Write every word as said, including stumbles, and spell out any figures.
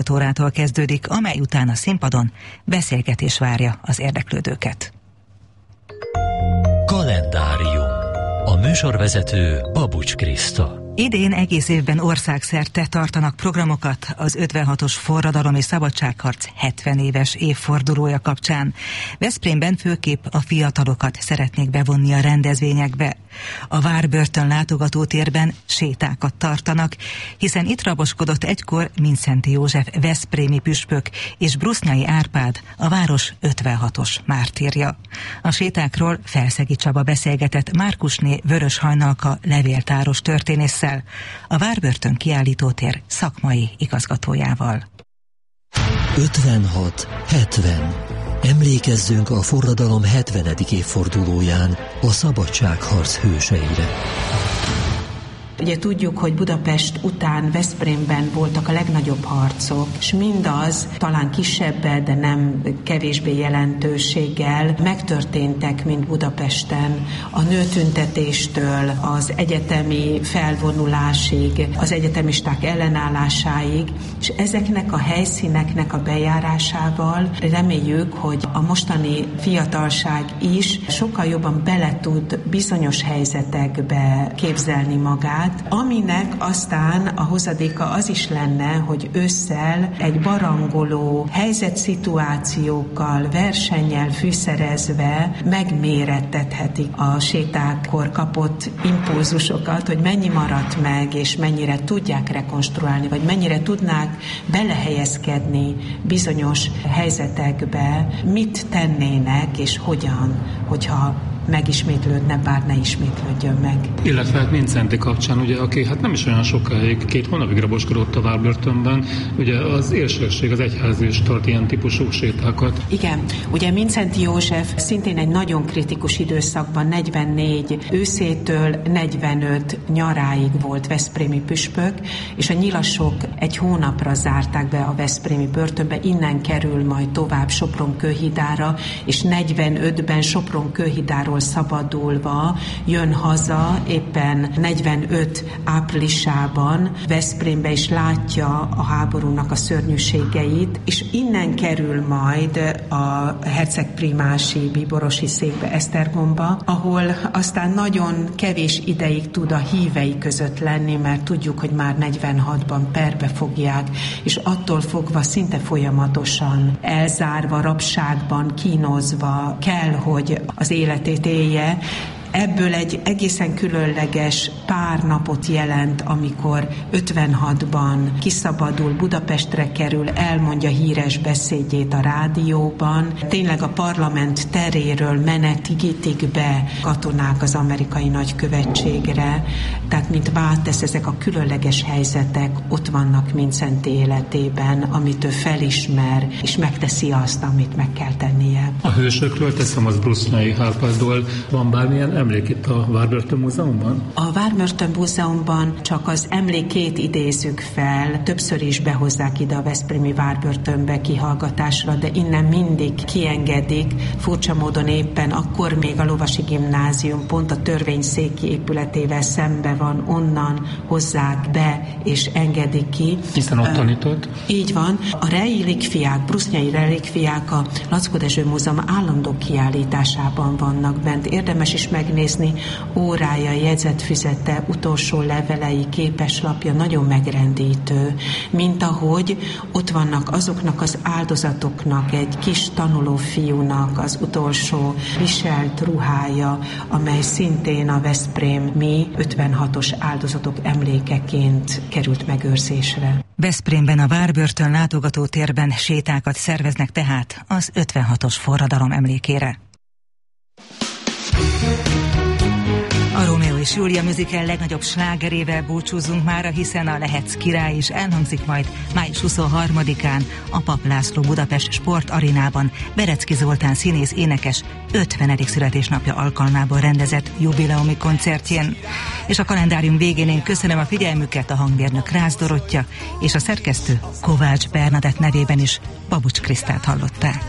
órától kezdődik, amely után a színpadon beszélgetés várja az érdeklődőket. Kalendárium. A műsorvezető Babucs Kriszta. Idén egész évben országszerte tartanak programokat az ötvenhatos forradalom és szabadságharc hetven éves évfordulója kapcsán. Veszprémben főképp a fiatalokat szeretnék bevonni a rendezvényekbe. A Várbörtön látogatótérben sétákat tartanak, hiszen itt raboskodott egykor Mindszenty József veszprémi püspök és Brusnyai Árpád, a város ötvenhatos mártírja. A sétákról Felszegi Csaba beszélgetett Márkusné Vörös Hajnalka levéltáros történésszel, a Várbörtön kiállítótér szakmai igazgatójával. ötvenhat hetven. Emlékezzünk a forradalom hetvenedik évfordulóján a szabadságharc hőseire. Ugye tudjuk, hogy Budapest után Veszprémben voltak a legnagyobb harcok, és mindaz talán kisebb, de nem kevésbé jelentőséggel megtörténtek, mint Budapesten. A nőtüntetéstől az egyetemi felvonulásig, az egyetemisták ellenállásáig, és ezeknek a helyszíneknek a bejárásával reméljük, hogy a mostani fiatalság is sokkal jobban bele tud bizonyos helyzetekbe képzelni magát, aminek aztán a hozadéka az is lenne, hogy ősszel egy barangoló helyzetszituációkkal, versennyel fűszerezve megmérettethetik a sétákkor kapott impulzusokat, hogy mennyi maradt meg, és mennyire tudják rekonstruálni, vagy mennyire tudnák belehelyezkedni bizonyos helyzetekbe, mit tennének, és hogyan, hogyha megismétlődne, bár ne ismétlődjön meg. Illetve hát Mindszenty kapcsán, ugye, aki hát nem is olyan sokáig, két hónapig raboskodott a Várbörtönben, ugye az érsőség, az egyház is tart ilyen típusú sétákat. Igen, ugye Mindszenty József szintén egy nagyon kritikus időszakban, negyvennégy őszétől negyvenöt nyaráig volt veszprémi püspök, és a nyilasok egy hónapra zárták be a veszprémi börtönbe, innen kerül majd tovább Sopron-Kőhidára, és negyvenötben Sopron-Kőhidáról szabadulva jön haza éppen negyvenöt áprilisában Veszprémbe, is látja a háborúnak a szörnyűségeit, és innen kerül majd a hercegprimási bíborosi székbe, Esztergomba, ahol aztán nagyon kevés ideig tud a hívei között lenni, mert tudjuk, hogy már negyvenhatban perbe fogják, és attól fogva szinte folyamatosan elzárva, rabságban, kínozva kell, hogy az életét élje. Ebből egy egészen különleges pár napot jelent, amikor ötvenhatban kiszabadul, Budapestre kerül, elmondja híres beszédjét a rádióban. Tényleg a parlament teréről menetítik be katonák az amerikai nagykövetségre, tehát mint váltesz, ezek a különleges helyzetek ott vannak Mindszenty életében, amit ő felismer, és megteszi azt, amit meg kell tennie. A hősökről, teszem az Brusnyai Árpádról, van bármilyen emlék itt a Várbörtön Múzeumban? A Várbörtön Múzeumban csak az emlékét idézzük fel, többször is behozzák ide a veszprémi Várbörtönbe kihallgatásra, de innen mindig kiengedik, furcsa módon éppen akkor még a Lovasi Gimnázium pont a törvényszéki épületével szembe van, onnan hozzák be és engedik ki. Hiszen ott tanított? Így van. A relikviák, brusnyai relikviák a Laczko Dezső Múzeum állandó kiállításában vannak bent. Érdemes is megnézni órája, jegyzetfüzete, utolsó levelei, képeslapja, nagyon megrendítő. Mint ahogy ott vannak azoknak az áldozatoknak, egy kis tanuló fiúnak az utolsó viselt ruhája, amely szintén a veszprémi ötvenhatos áldozatok emlékeként került megőrzésre. Veszprémben a Várbörtön látogatótérben sétákat szerveznek tehát az ötvenhatos forradalom emlékére. A Rómeó és Júlia musical legnagyobb slágerével búcsúzunk mára, hiszen a Lehetsz király is elhangzik majd május huszonharmadikán a Papp László Budapest Sportarénában Berecki Zoltán színész énekes ötvenedik születésnapja alkalmából rendezett jubileumi koncertjén. És a kalendárium végén én köszönöm a figyelmüket, a hangmérnök Rász Dorottya és a szerkesztő Kovács Bernadett nevében is Babucs Krisztát hallották.